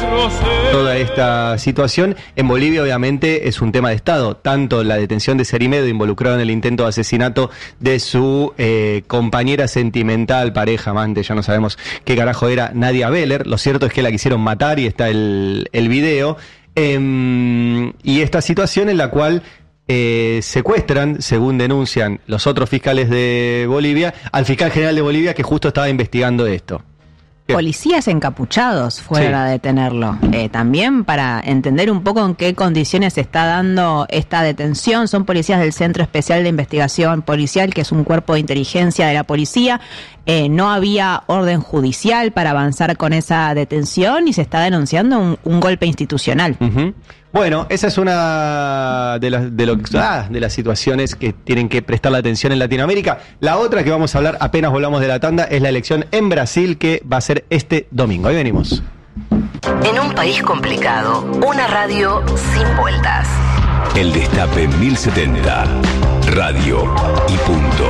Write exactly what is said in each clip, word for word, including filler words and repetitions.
toda esta situación. En Bolivia obviamente es un tema de Estado, tanto la detención de Cerimedo, involucrado en el intento de asesinato de su eh, compañera sentimental, pareja, amante, ya no sabemos qué carajo era, Nadia Beller. Lo cierto es que la quisieron matar y está el, el video. Eh, y esta situación en la cual eh, secuestran, según denuncian los otros fiscales de Bolivia, al fiscal general de Bolivia que justo estaba investigando esto. Policías encapuchados fueron Sí. a detenerlo. Eh, también para entender un poco en qué condiciones se está dando esta detención, son policías del Centro Especial de Investigación Policial, que es un cuerpo de inteligencia de la policía. Eh, no había orden judicial para avanzar con esa detención y se está denunciando un, un golpe institucional. Uh-huh. Bueno, esa es una de las, de, lo, ah, de las situaciones que tienen que prestar la atención en Latinoamérica. La otra que vamos a hablar apenas volvamos de la tanda es la elección en Brasil, que va a ser este domingo. Ahí venimos. En un país complicado, una radio sin vueltas. El Destape mil setenta. Radio y punto.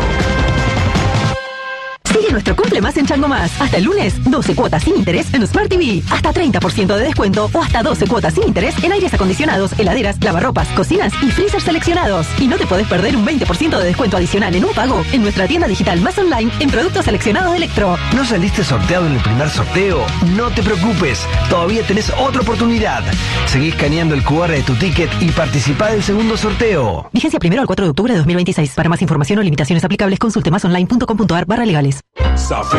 Sigue nuestro cumple más en Chango Más. Hasta el lunes, doce cuotas sin interés en Smart T V. Hasta treinta por ciento de descuento o hasta doce cuotas sin interés en aires acondicionados, heladeras, lavarropas, cocinas y freezers seleccionados. Y no te podés perder un veinte por ciento de descuento adicional en un pago en nuestra tienda digital Más Online en productos seleccionados de Electro. ¿No saliste sorteado en el primer sorteo? No te preocupes, todavía tenés otra oportunidad. Seguí escaneando el cu erre de tu ticket y participá del segundo sorteo. Vigencia primero al cuatro de octubre de dos mil veintiséis. Para más información o limitaciones aplicables, consulte másonline punto com punto ar barra legales.